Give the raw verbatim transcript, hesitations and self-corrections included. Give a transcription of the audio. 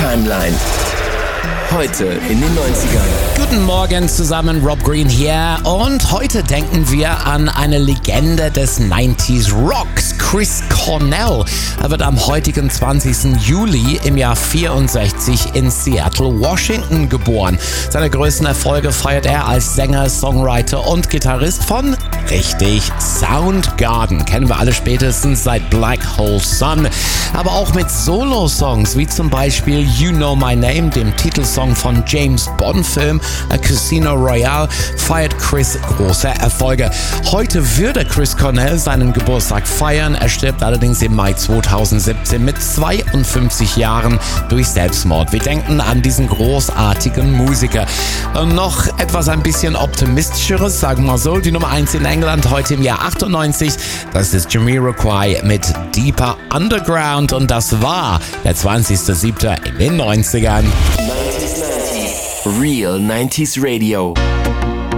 Timeline. Heute in den neunzigern. Guten Morgen zusammen, Rob Green hier. Und heute denken wir an eine Legende des neunziger Rocks, Chris Cornell. Er wird am heutigen zwanzigsten Juli im Jahr vierundsechzig in Seattle, Washington geboren. Seine größten Erfolge feiert er als Sänger, Songwriter und Gitarrist von, richtig, Soundgarden. Kennen wir alle spätestens seit Black Hole Sun. Aber auch mit Solo-Songs, wie zum Beispiel You Know My Name, dem Titelsong von James Bond-Film Casino Royale, feiert Chris große Erfolge. Heute würde Chris Cornell seinen Geburtstag feiern. Er stirbt allerdings im Mai zweitausendsiebzehn mit zweiundfünfzig Jahren durch Selbstmord. Wir denken an diesen großartigen Musiker. Und noch etwas ein bisschen optimistischeres, sagen wir mal so, die Nummer eins in England heute im Jahr achtundneunzig. Das ist Jamiroquai mit Deeper Underground und das war der zwanzigster siebter in den neunzigern. Real nineties Radio.